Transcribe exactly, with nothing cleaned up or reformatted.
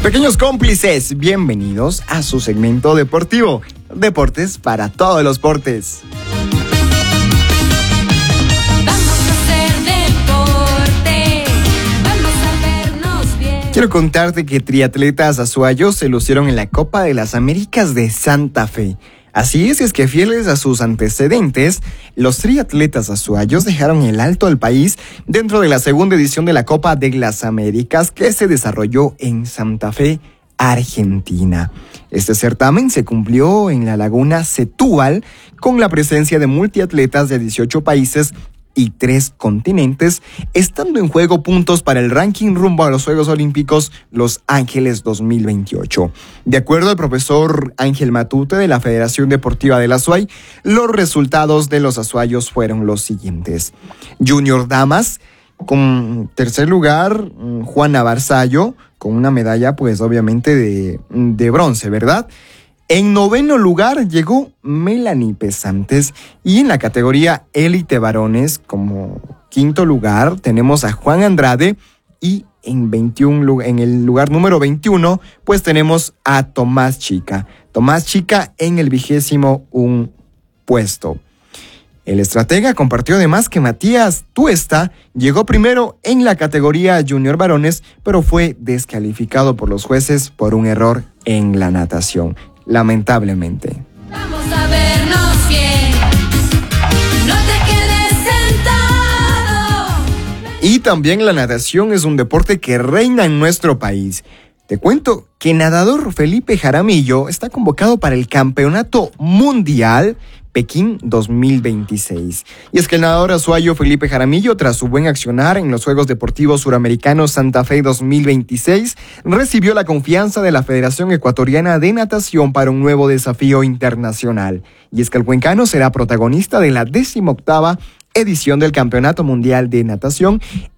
Pequeños cómplices, bienvenidos a su segmento deportivo. Deportes para todos los portes. Quiero contarte que triatletas azuayos se lucieron en la Copa de las Américas de Santa Fe. Así es, es que fieles a sus antecedentes, los triatletas azuayos dejaron el alto al país dentro de la segunda edición de la Copa de las Américas que se desarrolló en Santa Fe, Argentina. Este certamen se cumplió en la laguna Setúbal con la presencia de multiatletas de dieciocho países y tres continentes, estando en juego puntos para el ranking rumbo a los Juegos Olímpicos Los Ángeles dos mil veintiocho. De acuerdo al profesor Ángel Matute de la Federación Deportiva del Azuay, los resultados de los azuayos fueron los siguientes. Junior Damas, con tercer lugar, Juana Barzallo, con una medalla pues obviamente de, de bronce, ¿verdad? En noveno lugar llegó Melanie Pesantes y en la categoría élite varones como quinto lugar tenemos a Juan Andrade y en, veintiuno, en el lugar número veintiuno pues tenemos a Tomás Chica. Tomás Chica en el vigésimo un puesto. El estratega compartió además que Matías Tuesta llegó primero en la categoría junior varones, pero fue descalificado por los jueces por un error en la natación. Lamentablemente. Vamos a vernos bien. No te quedes sentado. Y también la natación es un deporte que reina en nuestro país. Te cuento que nadador Felipe Jaramillo está convocado para el Campeonato Mundial Pekín dos mil veintiséis. Y es que el nadador azuayo Felipe Jaramillo, tras su buen accionar en los Juegos Deportivos Suramericanos Santa Fe dos mil veintiséis, recibió la confianza de la Federación Ecuatoriana de Natación para un nuevo desafío internacional. Y es que el cuencano será protagonista de la decimoctava edición del Campeonato Mundial de Natación